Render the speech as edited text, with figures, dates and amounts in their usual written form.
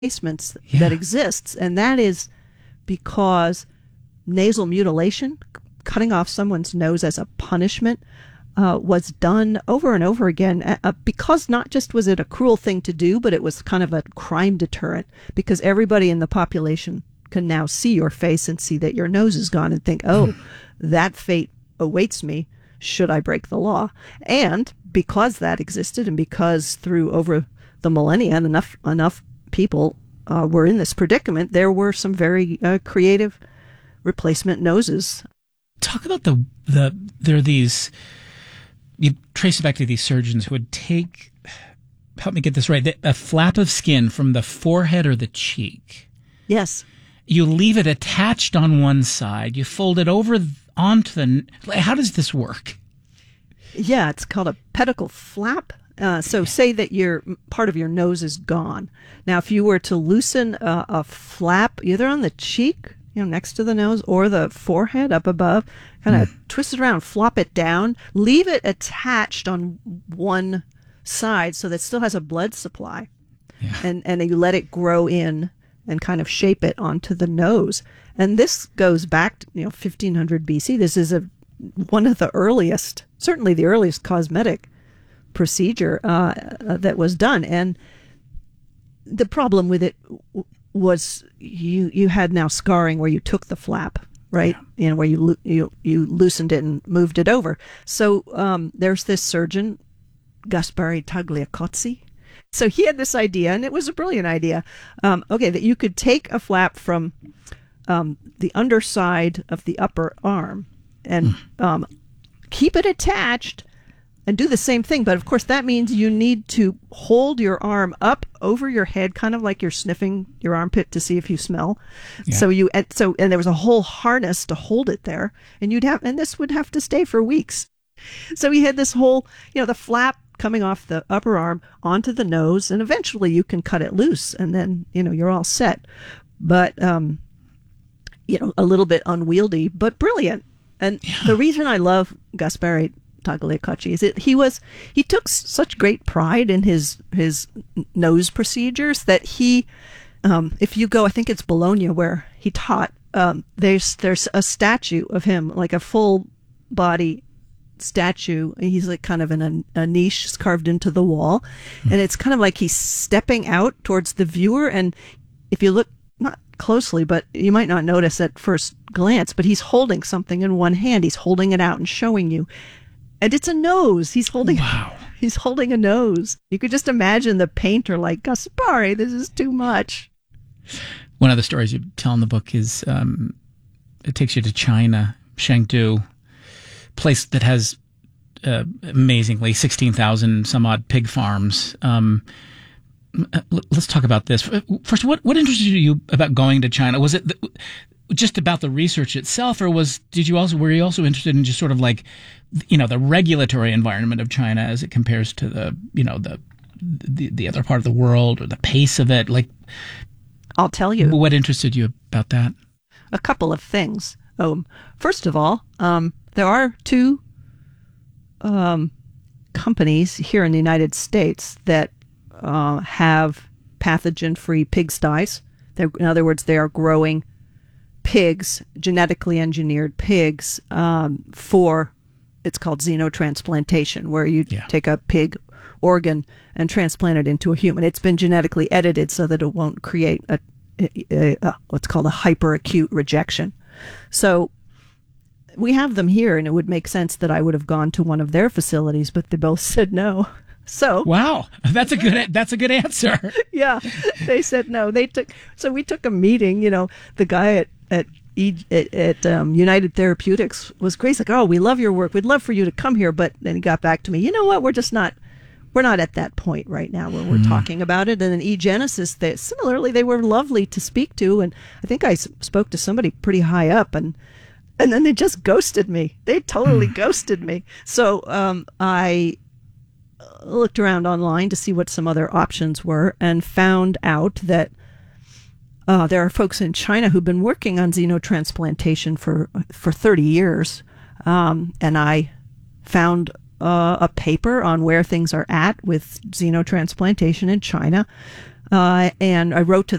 replacements that exists, and that is because nasal mutilation, cutting off someone's nose as a punishment, was done over and over again because not just was it a cruel thing to do, but it was kind of a crime deterrent, because everybody in the population can now see your face and see that your nose is gone and think, oh, that fate awaits me should I break the law. And because that existed, and because through over the millennia enough people were in this predicament, there were some very creative replacement noses. Talk about there are these, you trace it back to these surgeons who would take, help me get this right, a flap of skin from the forehead or the cheek. Yes. You leave it attached on one side. You fold it over onto how does this work? Yeah, it's called a pedicle flap. So say that part of your nose is gone. Now, if you were to loosen a flap either on the cheek, next to the nose, or the forehead up above, kind of twist it around, flop it down, leave it attached on one side so that it still has a blood supply, and you let it grow in and kind of shape it onto the nose. And this goes back to 1500 BC. This is one of the earliest, certainly the earliest cosmetic procedure that was done. And the problem with it was you had now scarring where you took the flap, right? Where you loosened it and moved it over. So there's this surgeon, Gaspare Tagliacozzi. So he had this idea, and it was a brilliant idea, that you could take a flap from the underside of the upper arm and keep it attached and do the same thing. But of course, that means you need to hold your arm up over your head, kind of like you're sniffing your armpit to see if you smell. Yeah. So there was a whole harness to hold it there, and this would have to stay for weeks. So he had this whole, the flap coming off the upper arm onto the nose, and eventually you can cut it loose, and then, you're all set. But, a little bit unwieldy, but brilliant. And the reason I love Gaspare Tagliacozzi is that he took such great pride in his nose procedures that he, if you go, I think it's Bologna where he taught, there's a statue of him, like a full body statue. He's like kind of in a niche carved into the wall, and it's kind of like he's stepping out towards the viewer. And if you look, not closely, but you might not notice at first glance, but he's holding something in one hand. He's holding it out and showing you. And it's a nose. He's holding a nose. You could just imagine the painter like, Gaspare, this is too much. One of the stories you tell in the book is it takes you to China, Chengdu, place that has amazingly 16,000 some odd pig farms. Let's talk about this. First, what interested you about going to China? Was it just about the research itself, or were you also interested in just sort of like, the regulatory environment of China as it compares to the other part of the world, or the pace of it? Like, I'll tell you. What interested you about that? A couple of things. First of all, there are two companies here in the United States that have pathogen-free pigsties. In other words, they are growing pigs, genetically engineered pigs, it's called xenotransplantation, where you take a pig organ and transplant it into a human. It's been genetically edited so that it won't create what's called a hyperacute rejection. So we have them here, and it would make sense that I would have gone to one of their facilities, but they both said no. So wow, that's a good answer. Yeah, they said no. So we took a meeting. The guy at United Therapeutics was great. He's like, oh, we love your work. We'd love for you to come here. But then he got back to me. You know what? We're not at that point right now where we're talking about it. And then eGenesis, similarly, they were lovely to speak to. And I think I spoke to somebody pretty high up, and then they just ghosted me. They totally ghosted me. So I looked around online to see what some other options were, and found out that there are folks in China who've been working on xenotransplantation for 30 years. And I found a paper on where things are at with xenotransplantation in China. And I wrote to